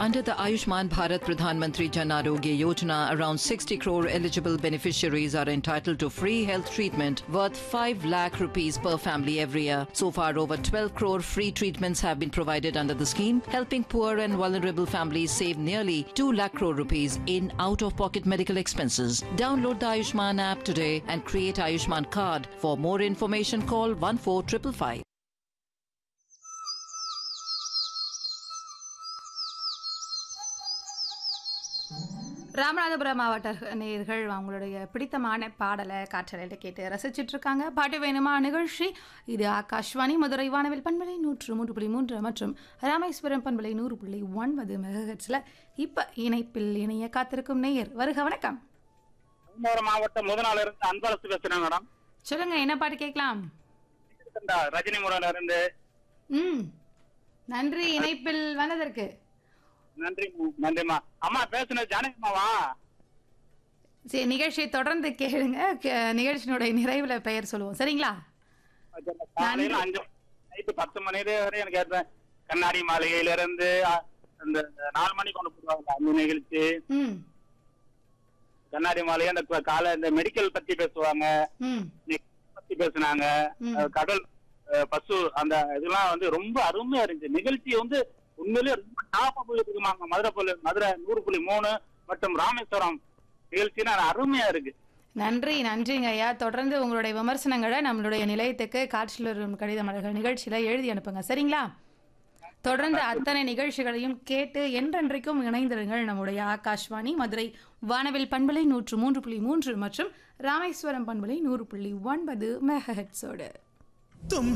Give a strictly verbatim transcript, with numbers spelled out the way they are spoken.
Under the Ayushman Bharat Pradhan Mantri Jan Arogya Yojana, around sixty crore eligible beneficiaries are entitled to free health treatment worth five lakh rupees per family every year. So far, over twelve crore free treatments have been provided under the scheme, helping poor and vulnerable families save nearly two lakh crore rupees in out-of-pocket medical expenses. Download the Ayushman app today and create Ayushman card. For more information, call one four five five five. Ramanathapuram மாவட்ட நேயர்கள் அவங்களுடைய பிடித்தமான பாடலை காற்றலையில் கேட்டு ரசிச்சுட்டு இருக்காங்க. பாட்டு வேணுமா நிகழ்ச்சி இது ஆகாஷ்வாணி மதுரை வானவில் பண்பலை நூற்று மூன்று புள்ளி மூன்று மற்றும் ராமேஸ்வரம் பண்பலை நூறு புள்ளி ஒன்பது மெகாஹெர்ட்ஸ்ல இப்ப இணைப்பில் இணைய காத்திருக்கும் நேயர் வருக. வணக்கம். மாவட்டம் முதனால இருந்து அன்பரசு பேசுறேன் மேடம். சொல்லுங்க, என்ன பாட்டு கேட்கலாம்? ரஜினி முருகன் இருந்து. ம், நன்றி இணைப்பில் வந்ததற்கு. நன்றி நன்றிமா. அம்மா பேசுனது ஜானகிமாவா? சரி, நிகழ்ச்சியை தொடர்ந்து கேளுங்க. நிகழ்ச்சியினுடைய நிறைவுல பெயர் சொல்லுவோம், சரிங்களா? காலையில அஞ்சு நைட்டு பத்து மணி வரை எனக்கு ஏற்பேன். கண்ணாடி மாளிகையில இருந்து இந்த நாலு மணிக்கு கொண்டு போடுவாங்க அந்த நிகழ்ச்சி. கண்ணாடி மாளிகை அந்த காலை இந்த மெடிக்கல் பத்தி பேசுவாங்க, பத்தி பேசுனாங்க, கடல் பசு அந்த இதெல்லாம் வந்து ரொம்ப அருமையா இருந்துச்சு. நிகழ்ச்சி வந்து உண்மையிலேயே ரொம்ப டாப்பா போயிட்டு இருக்குமாங்க. மதுரை புள்ளி மதுரை நூறு புள்ளி மூணு மற்றும் ராமேஸ்வரம் நிகழ்ச்சினா அருமையா இருக்கு. நன்றி நன்றிங்க ஐயா. தொடர்ந்து உங்களுடைய விமர்சனங்களை நம்மளுடைய நிலையத்துக்கு காற்றில் வரும் கடித மலர்கள் நிகழ்ச்சியில எழுதி அனுப்புங்க, சரிங்களா? தொடர்ந்து அத்தனை நிகழ்ச்சிகளையும் கேட்டு என்றென்றைக்கும் இணைந்திருங்கள் நம்முடைய ஆகாஷ்வாணி மதுரை வானவில் பண்பலை நூற்று மூன்று புள்ளி மூன்று மற்றும் ராமேஸ்வரம் பண்பலை நூறு புள்ளி ஒன்பது மெகாஹெர்ட்ஸோடு.